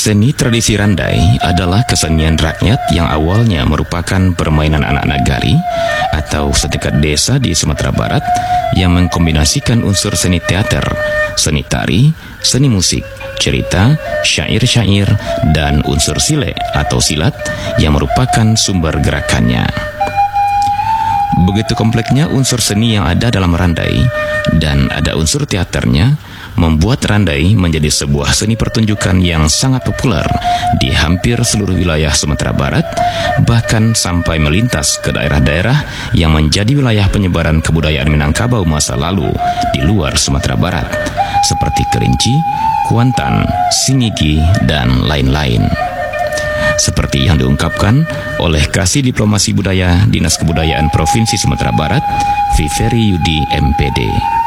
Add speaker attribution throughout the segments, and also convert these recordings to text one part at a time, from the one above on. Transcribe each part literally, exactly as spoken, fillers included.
Speaker 1: Seni tradisi randai adalah kesenian rakyat yang awalnya merupakan permainan anak nagari atau setingkat desa di Sumatera Barat yang mengkombinasikan unsur seni teater, seni tari, seni musik, cerita, syair-syair, dan unsur sile atau silat yang merupakan sumber gerakannya. Begitu kompleksnya unsur seni yang ada dalam randai dan ada unsur teaternya, membuat randai menjadi sebuah seni pertunjukan yang sangat populer di hampir seluruh wilayah Sumatera Barat, bahkan sampai melintas ke daerah-daerah yang menjadi wilayah penyebaran kebudayaan Minangkabau masa lalu di luar Sumatera Barat, seperti Kerinci, Kuantan, Singigi, dan lain-lain. Seperti yang diungkapkan oleh Kasih Diplomasi Budaya Dinas Kebudayaan Provinsi Sumatera Barat, Viveri Yudi M P D.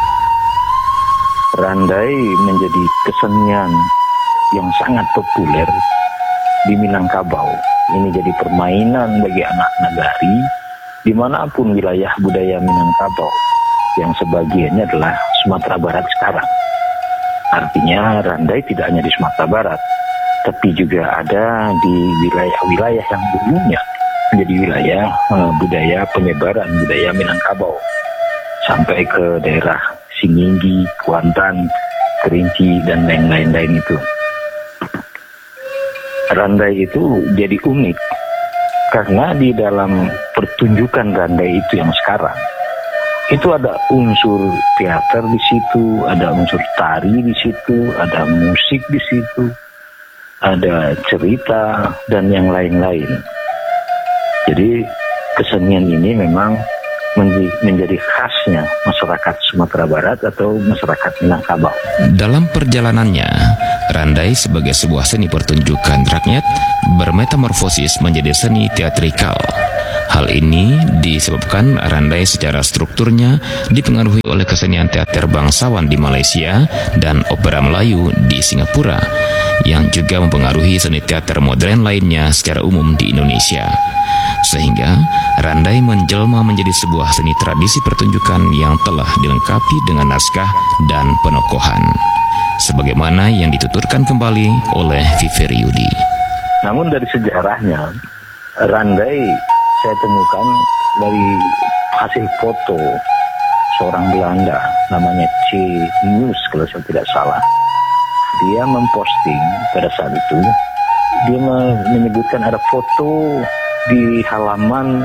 Speaker 2: Randai menjadi kesenian yang sangat populer di Minangkabau. Ini jadi permainan bagi anak nagari dimanapun wilayah budaya Minangkabau, yang sebagiannya adalah Sumatera Barat sekarang. Artinya randai tidak hanya di Sumatera Barat, tapi juga ada di wilayah-wilayah yang dulunya menjadi wilayah uh, budaya penyebaran budaya Minangkabau sampai ke daerah Singigi, Kuantan, Kerinci, dan lain-lain lain itu. Randai itu jadi unik karena di dalam pertunjukan randai itu yang sekarang itu ada unsur teater di situ, ada unsur tari di situ, ada musik di situ, ada cerita, dan yang lain-lain. Jadi kesenian ini memang menjadi khasnya masyarakat Sumatera Barat atau masyarakat Minangkabau.
Speaker 1: Dalam perjalanannya, randai sebagai sebuah seni pertunjukan rakyat bermetamorfosis menjadi seni teatrikal. Hal ini disebabkan randai secara strukturnya dipengaruhi oleh kesenian teater bangsawan di Malaysia dan opera Melayu di Singapura, yang juga mempengaruhi seni teater modern lainnya secara umum di Indonesia. Sehingga randai menjelma menjadi sebuah seni tradisi pertunjukan yang telah dilengkapi dengan naskah dan penokohan, sebagaimana yang dituturkan kembali oleh Viveri Yudi.
Speaker 2: Namun dari sejarahnya, randai saya temukan dari hasil foto seorang Belanda namanya C. News kalau saya tidak salah. Dia memposting pada saat itu, dia menyebutkan ada foto di halaman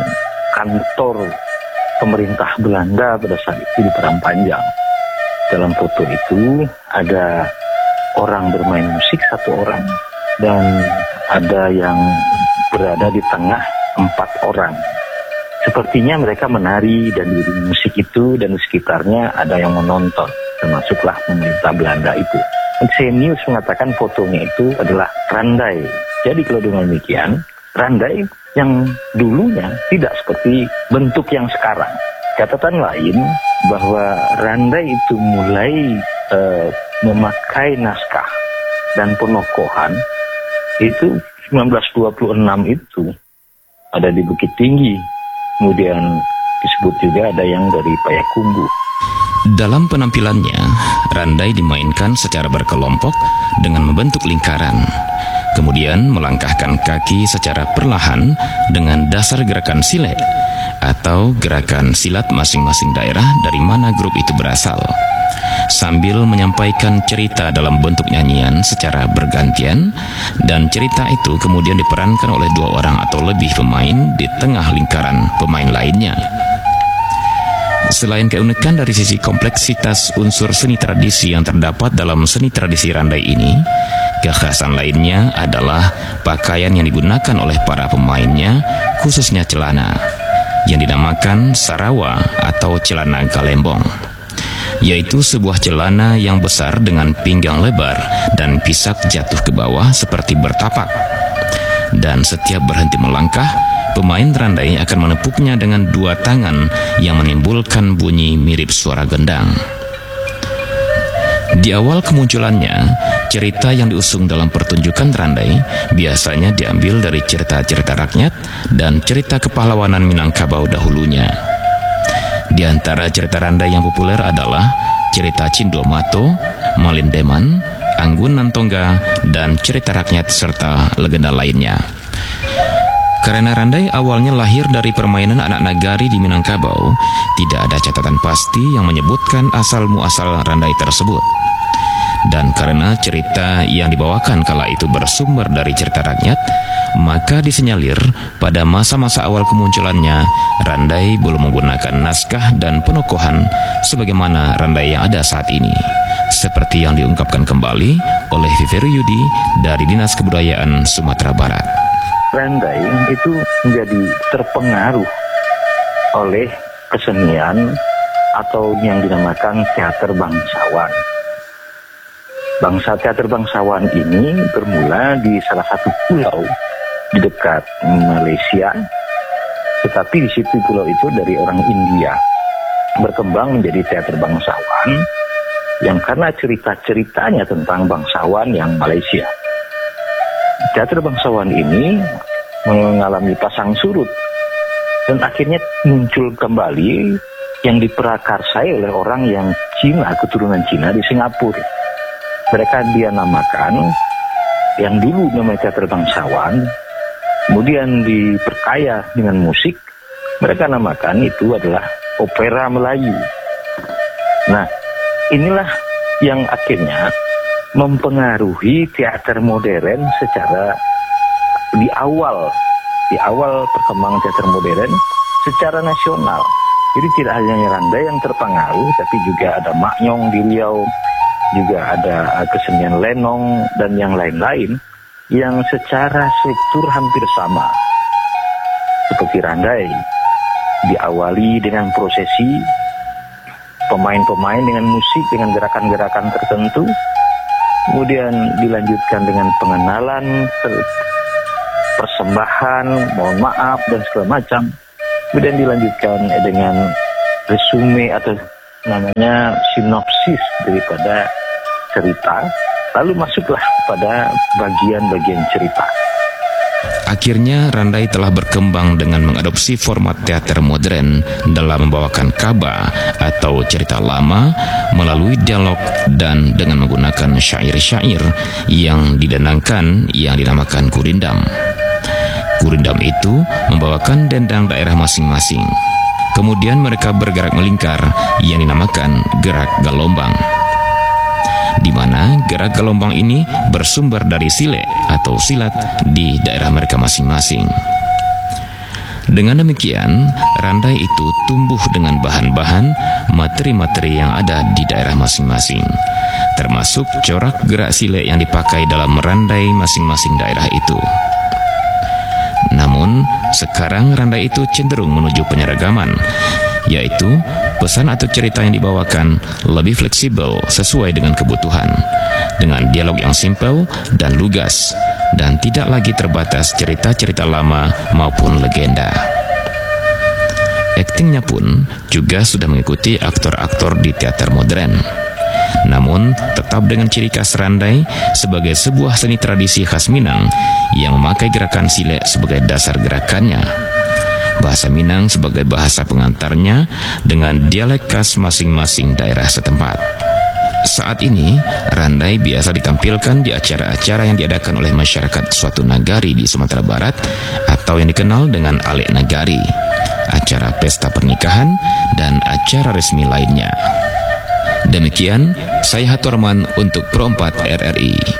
Speaker 2: kantor pemerintah Belanda pada saat itu di Padangpanjang. Dalam foto itu ada orang bermain musik satu orang, dan ada yang berada di tengah empat orang. Sepertinya mereka menari dan diiringi musik itu, dan di sekitarnya ada yang menonton, termasuklah pemerintah Belanda itu. C News mengatakan fotonya itu adalah randai. Jadi kalau dengan demikian, randai yang dulunya tidak seperti bentuk yang sekarang. Catatan lain bahwa randai itu mulai uh, memakai naskah dan penokohan itu seribu sembilan ratus dua puluh enam itu ada di Bukit Tinggi. Kemudian disebut juga ada yang dari Payakumbuh.
Speaker 1: Dalam penampilannya, randai dimainkan secara berkelompok dengan membentuk lingkaran. Kemudian melangkahkan kaki secara perlahan dengan dasar gerakan sile atau gerakan silat masing-masing daerah dari mana grup itu berasal, sambil menyampaikan cerita dalam bentuk nyanyian secara bergantian, dan cerita itu kemudian diperankan oleh dua orang atau lebih pemain di tengah lingkaran pemain lainnya. Selain keunikan dari sisi kompleksitas unsur seni tradisi yang terdapat dalam seni tradisi randai ini, kekhasan lainnya adalah pakaian yang digunakan oleh para pemainnya, khususnya celana, yang dinamakan sarawa atau celana galembong, yaitu sebuah celana yang besar dengan pinggang lebar dan pisak jatuh ke bawah seperti bertapak. Dan setiap berhenti melangkah, pemain randai akan menepuknya dengan dua tangan yang menimbulkan bunyi mirip suara gendang. Di awal kemunculannya, cerita yang diusung dalam pertunjukan randai biasanya diambil dari cerita-cerita rakyat dan cerita kepahlawanan Minangkabau dahulunya. Di antara cerita randai yang populer adalah cerita Cindo Mato, Malindeman, Anggunan Tongga, dan cerita rakyat serta legenda lainnya. Karena Randai awalnya lahir dari permainan anak nagari di Minangkabau, tidak ada catatan pasti yang menyebutkan asal-muasal Randai tersebut. Dan karena cerita yang dibawakan kala itu bersumber dari cerita rakyat, maka disinyalir pada masa-masa awal kemunculannya, Randai belum menggunakan naskah dan penokohan sebagaimana Randai yang ada saat ini, seperti yang diungkapkan kembali oleh Viveru Yudi dari Dinas Kebudayaan Sumatera Barat.
Speaker 2: Randai itu menjadi terpengaruh oleh kesenian atau yang dinamakan teater bangsawan. Bangsa teater bangsawan ini bermula di salah satu pulau di dekat Malaysia, tetapi di situ pulau itu dari orang India berkembang menjadi teater bangsawan yang karena cerita-ceritanya tentang bangsawan yang Malaysia. Teater bangsawan ini mengalami pasang surut dan akhirnya muncul kembali yang diperakarsai oleh orang yang Cina, keturunan Cina di Singapura. Mereka dia namakan yang dulu namanya teater bangsawan, kemudian diperkaya dengan musik, mereka namakan itu adalah opera Melayu. Nah, inilah yang akhirnya mempengaruhi teater modern secara di awal di awal perkembangan teater modern secara nasional. Jadi tidak hanya Randai yang terpengaruh, tapi juga ada Maknyong di Riau, juga ada kesenian lenong dan yang lain-lain yang secara struktur hampir sama seperti Randai, diawali dengan prosesi, pemain-pemain dengan musik dengan gerakan-gerakan tertentu, kemudian dilanjutkan dengan pengenalan, persembahan, mohon maaf dan segala macam, kemudian dilanjutkan dengan resume atau namanya sinopsis daripada cerita, lalu masuklah pada bagian-bagian cerita.
Speaker 1: Akhirnya Randai telah berkembang dengan mengadopsi format teater modern dalam membawakan kaba atau cerita lama melalui dialog dan dengan menggunakan syair-syair yang didendangkan yang dinamakan kurindam. Kurindam itu membawakan dendang daerah masing-masing. Kemudian mereka bergerak melingkar yang dinamakan gerak galombang, di mana gerak gelombang ini bersumber dari sile atau silat di daerah mereka masing-masing. Dengan demikian, Randai itu tumbuh dengan bahan-bahan materi-materi yang ada di daerah masing-masing, termasuk corak gerak sile yang dipakai dalam Randai masing-masing daerah itu. Namun, sekarang Randai itu cenderung menuju penyeragaman, yaitu pesan atau cerita yang dibawakan lebih fleksibel sesuai dengan kebutuhan, dengan dialog yang simpel dan lugas, dan tidak lagi terbatas cerita-cerita lama maupun legenda. Aktingnya pun juga sudah mengikuti aktor-aktor di teater modern, namun tetap dengan ciri khas Randai sebagai sebuah seni tradisi khas Minang yang memakai gerakan sile sebagai dasar gerakannya, bahasa Minang sebagai bahasa pengantarnya dengan dialek khas masing-masing daerah setempat. Saat ini, Randai biasa ditampilkan di acara-acara yang diadakan oleh masyarakat suatu nagari di Sumatera Barat atau yang dikenal dengan Alek Nagari, acara pesta pernikahan, dan acara resmi lainnya. Demikian, saya Haturman untuk Pro empat R R I.